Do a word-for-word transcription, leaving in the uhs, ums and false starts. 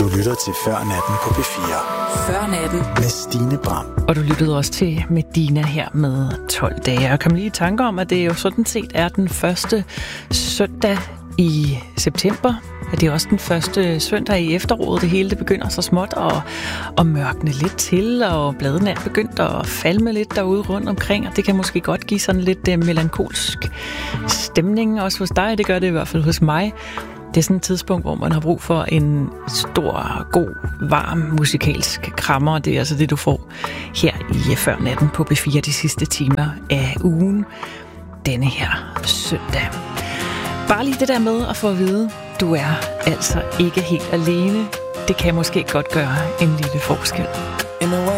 Du lytter til Før Natten på P fire. Før Natten med Stine Bram. Og du lyttede også til Medina her med tolv dage. Og kom lige i tanke om, at det jo sådan set er den første søndag i september. At det er også den første søndag i efteråret. Det hele det begynder så småt at, at mørkne lidt til, og bladene er begyndt at falme lidt derude rundt omkring. Og det kan måske godt give sådan lidt uh, melankolsk stemning også hos dig. Det gør det i hvert fald hos mig. Det er sådan et tidspunkt, hvor man har brug for en stor, god, varm musikalsk krammer. Det er altså det, du får her i Før Natten på P fire de sidste timer af ugen. Denne her søndag. Bare lige det der med at få at vide, du er altså ikke helt alene. Det kan måske godt gøre en lille forskel. In a way